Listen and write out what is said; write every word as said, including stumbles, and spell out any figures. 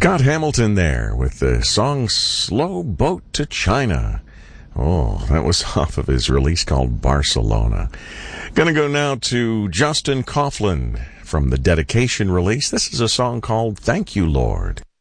Scott Hamilton there with the song Slow Boat to China. Oh, that was off of his release called Barcelona. Gonna go now to Justin Coughlin from the Dedication release. This is a song called Thank You, Lord.